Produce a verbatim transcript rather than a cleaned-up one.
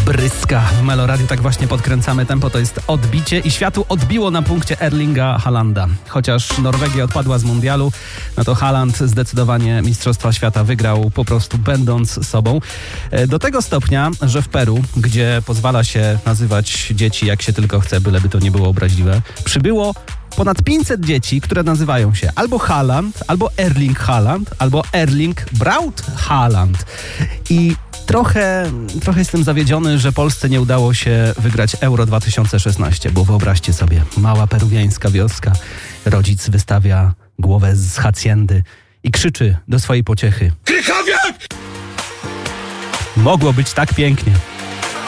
Bryska w Meloradiu, tak właśnie podkręcamy tempo, to jest odbicie i światu odbiło na punkcie Erlinga Haalanda. Chociaż Norwegia odpadła z mundialu, no to Haaland zdecydowanie Mistrzostwa Świata wygrał, po prostu będąc sobą. Do tego stopnia, że w Peru, gdzie pozwala się nazywać dzieci jak się tylko chce, byleby to nie było obraźliwe, przybyło ponad pięćset dzieci, które nazywają się albo Haaland, albo Erling Haaland, albo Erling Braut Haaland. I Trochę, trochę jestem zawiedziony, że Polsce nie udało się wygrać Euro dwa tysiące szesnaście, bo wyobraźcie sobie, mała peruwiańska wioska, rodzic wystawia głowę z hacjendy i krzyczy do swojej pociechy: Krychowiak! Mogło być tak pięknie.